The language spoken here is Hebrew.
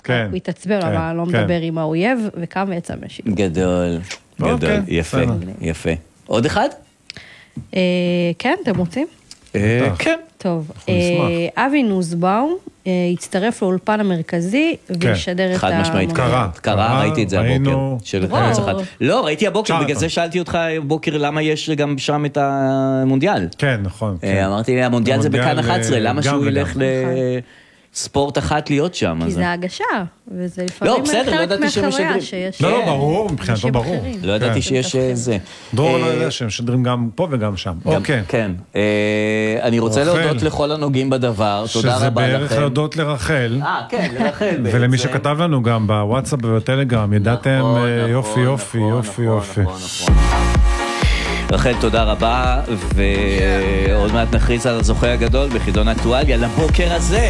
כן. הוא התעצבן, אבל לא מדבר עם האויב, וקם ויצא מהשידור. גדול, גדול, יפה, יפה. עוד אחד? כן, אתם רוצים? כן. טוב, אבי נוסבאום הצטרף לאולפן המרכזי וישדר את חד משמעית, קרה, ראיתי את זה הבוקר. לא, ראיתי הבוקר, בגלל זה שאלתי אותך הבוקר למה יש גם שם את המונדיאל. כן, נכון. אמרתי, המונדיאל זה בכאן 11, למה שהוא ילך ספורט אחת להיות שם. כי זה הגשה, וזה לפעמים חלק מהחוויה שיש. לא, ברור, מבחינתו ברור. לא ידעתי שיש זה. דרור לא יודע שהם שדרים גם פה וגם שם. אוקיי. כן. אני רוצה להודות לכל הנוגעים בדבר, תודה רבה לכם. שזה בערך להודות לרחל. כן, לרחל בעצם. ולמי שכתב לנו גם בוואטסאפ ובטלגרם, ידעתם יופי, יופי, יופי, יופי. רחל, תודה רבה, ועוד מעט נכריז על הזוכה הגדול בחידון אקטואליה לבוקר הזה.